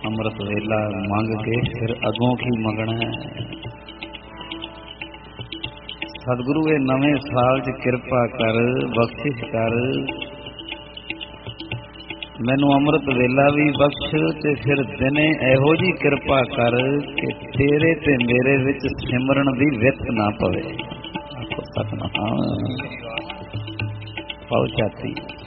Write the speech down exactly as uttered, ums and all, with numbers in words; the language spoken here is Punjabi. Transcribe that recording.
ਅੰਮ੍ਰਿਤ ਵੇਲਾ ਮੰਗ ਕੇ ਫਿਰ ਅੱਗੋਂ ਕੀ ਮੰਗਣਾ ਹੈ। ਸਤਿਗੁਰੂ ਇਹ ਨਵੇਂ ਸਾਲ 'ਚ ਕਿਰਪਾ ਕਰ, ਬਖਸ਼ਿਸ਼ ਕਰ, ਮੈਨੂੰ ਅੰਮ੍ਰਿਤ ਵੇਲਾ ਵੀ ਬਖਸ਼ ਤੇ ਫਿਰ ਦਿਨੇ ਇਹੋ ਜੀ ਕਿਰਪਾ ਕਰ ਕਿ ਤੇਰੇ ਤੇ ਮੇਰੇ ਵਿੱਚ ਸਿਮਰਨ ਦੀ ਵਿੱਥ ਨਾ ਪਵੇ। ਸਤਿਨਾਮ ਪਾਉ ਚਾਤੀ।